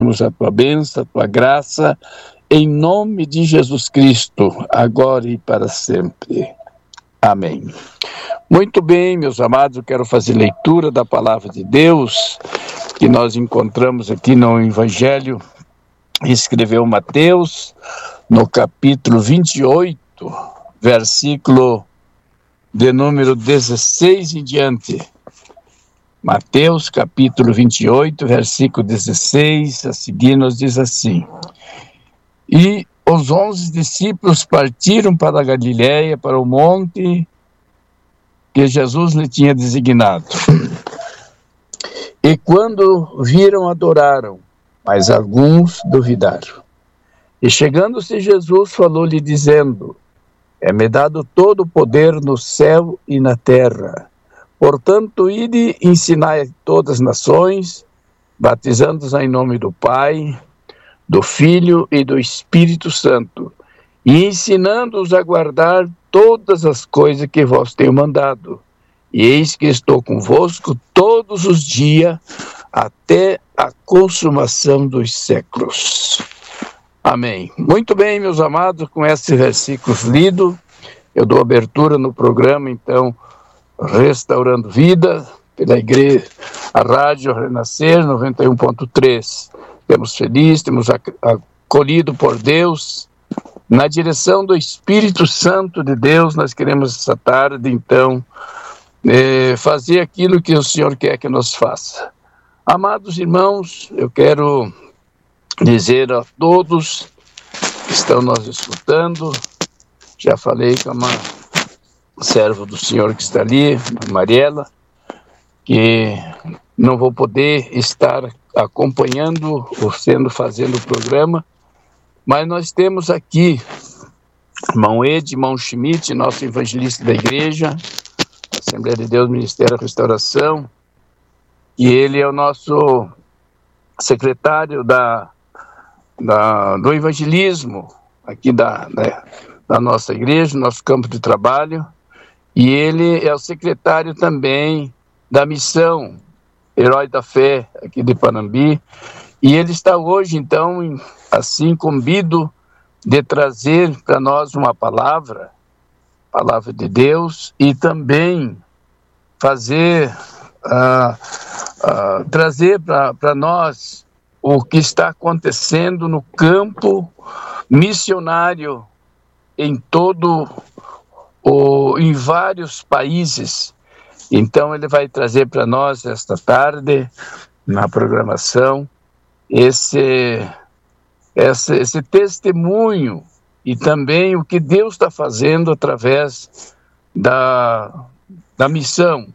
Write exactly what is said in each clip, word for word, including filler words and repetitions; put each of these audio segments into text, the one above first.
pedimos a tua bênção, a tua graça, em nome de Jesus Cristo, agora e para sempre. Amém. Muito bem, meus amados, eu quero fazer leitura da palavra de Deus, que nós encontramos aqui no Evangelho, escreveu Mateus, no capítulo vinte e oito, versículo de número dezesseis em diante. Mateus, capítulo vinte e oito, versículo dezesseis, a seguir nos diz assim: E os onze discípulos partiram para a Galiléia, para o monte que Jesus lhe tinha designado. E quando viram, adoraram, mas alguns duvidaram. E chegando-se Jesus, falou-lhe dizendo: É-me dado todo o poder no céu e na terra. Portanto, ide e ensinai a todas as nações, batizando-os em nome do Pai, do Filho e do Espírito Santo, e ensinando-os a guardar todas as coisas que vos tenho mandado. E eis que estou convosco todos os dias, até a consumação dos séculos. Amém. Muito bem, meus amados, com esses versículos lidos, eu dou abertura no programa, então, Restaurando Vida, pela igreja, a Rádio Renascer noventa e um ponto três. Temos feliz, temos acolhido por Deus, na direção do Espírito Santo de Deus. Nós queremos essa tarde, então, é, fazer aquilo que o Senhor quer que nos faça. Amados irmãos, eu quero dizer a todos que estão nos escutando, já falei com uma servo do Senhor que está ali, Mariela, que não vou poder estar acompanhando ou sendo fazendo o programa, mas nós temos aqui irmão Ed, irmão Schmidt, nosso evangelista da igreja, Assembleia de Deus, Ministério da Restauração, e ele é o nosso secretário da, da, do evangelismo aqui da, da, da nossa igreja, nosso campo de trabalho. E ele é o secretário também da missão Herói da Fé, aqui de Panambi. E ele está hoje, então, assim, incumbido de trazer para nós uma palavra, palavra de Deus, e também fazer, uh, uh, trazer para nós o que está acontecendo no campo missionário em todo o em vários países. Então ele vai trazer para nós esta tarde, na programação, esse, esse, esse testemunho e também o que Deus está fazendo através da, da missão.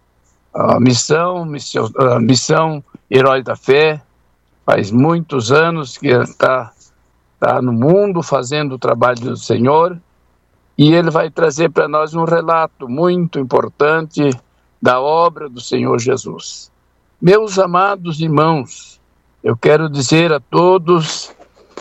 A missão, missão, a missão Herói da Fé, faz muitos anos que está tá no mundo fazendo o trabalho do Senhor. E ele vai trazer para nós um relato muito importante da obra do Senhor Jesus. Meus amados irmãos, eu quero dizer a todos,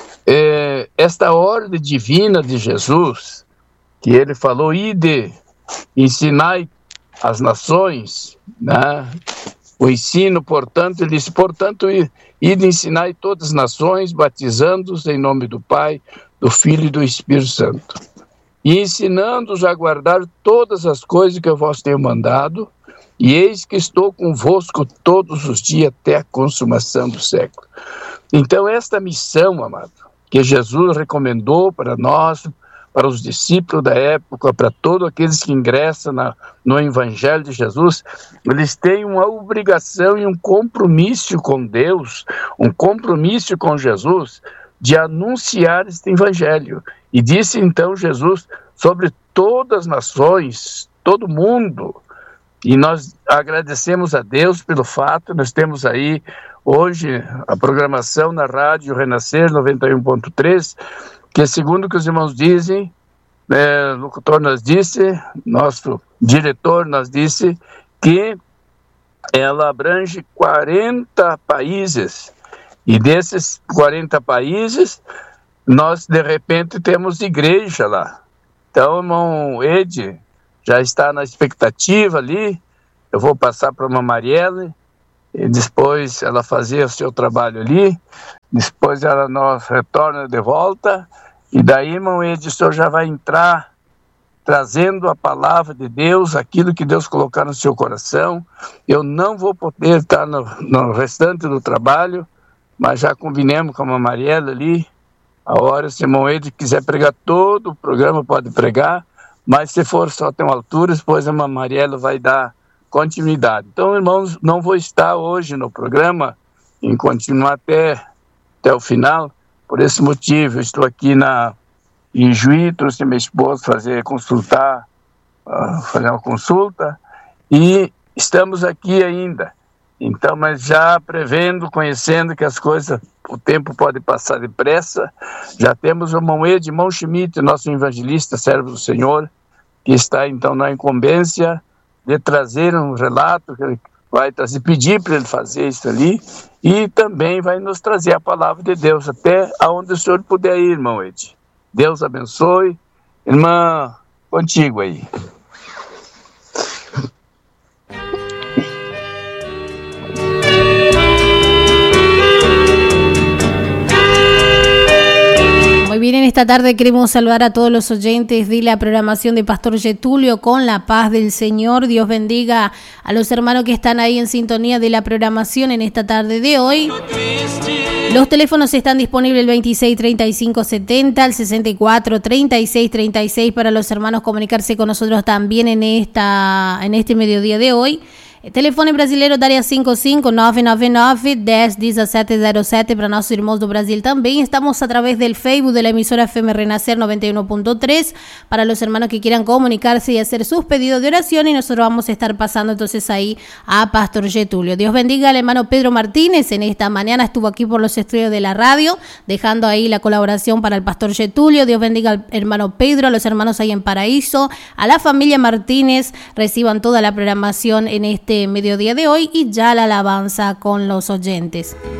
é, esta ordem divina de Jesus, que ele falou, ide, ensinai as nações, né? O ensino, portanto, ele disse, portanto, ide, ensinai todas as nações, batizando-os em nome do Pai, do Filho e do Espírito Santo. E ensinando-os a guardar todas as coisas que eu vos tenho mandado, e eis que estou convosco todos os dias até a consumação do século. Então, esta missão, amado, que Jesus recomendou para nós, para os discípulos da época, para todos aqueles que ingressam na, no Evangelho de Jesus, eles têm uma obrigação e um compromisso com Deus, um compromisso com Jesus, de anunciar este Evangelho. E disse então Jesus sobre todas as nações, todo mundo. E nós agradecemos a Deus pelo fato, nós temos aí hoje a programação na Rádio Renascer noventa e um ponto três, que segundo o que os irmãos dizem, é, o locutor nos disse, nosso diretor nos disse, que ela abrange quarenta países. E desses quarenta países, nós, de repente, temos igreja lá. Então, irmão Ed já está na expectativa ali. Eu vou passar para uma Marielle, e depois ela fazia o seu trabalho ali, depois ela nos retorna de volta, e daí, irmão Edson, já vai entrar trazendo a palavra de Deus, aquilo que Deus colocar no seu coração. Eu não vou poder estar no, no restante do trabalho, mas já combinemos com a Mariela ali, a hora, se o irmão Edson quiser pregar todo o programa, pode pregar, mas se for só ter uma altura, depois a Mariela vai dar continuidade. Então, irmãos, não vou estar hoje no programa, em continuar até, até o final, por esse motivo. Eu estou aqui na, em Juí, trouxe minha esposa fazer, consultar, uh, fazer uma consulta, e estamos aqui ainda. Então, mas já prevendo, conhecendo que as coisas, o tempo pode passar depressa, já temos o irmão Edmond Schmidt, nosso evangelista, servo do Senhor, que está então na incumbência de trazer um relato, que ele vai trazer, pedir para ele fazer isso ali, e também vai nos trazer a palavra de Deus, até aonde o senhor puder ir, irmão Ed. Deus abençoe. Irmã, contigo aí. Muy bien, en esta tarde queremos saludar a todos los oyentes de la programación de Pastor Getulio con la paz del Señor. Dios bendiga a los hermanos que están ahí en sintonía de la programación en esta tarde de hoy. Los teléfonos están disponibles el veintiséis treinta y cinco setenta, el sesenta y cuatro treinta y seis treinta y seis para los hermanos comunicarse con nosotros también en esta en este mediodía de hoy. El telefone brasileiro da área cinco cinco nove nove nove, dez, dezessete zero sete para nossos irmãos do Brasil también. Estamos a través del Facebook de la emisora F M Renacer noventa y uno punto tres para los hermanos que quieran comunicarse y hacer sus pedidos de oración, y nosotros vamos a estar pasando entonces ahí a Pastor Getulio. Dios bendiga al hermano Pedro Martínez, en esta mañana estuvo aquí por los estudios de la radio, dejando ahí la colaboración para el Pastor Getulio. Dios bendiga al hermano Pedro, a los hermanos ahí en Paraíso, a la familia Martínez, reciban toda la programación en este mediodía de hoy y ya la alabanza con los oyentes.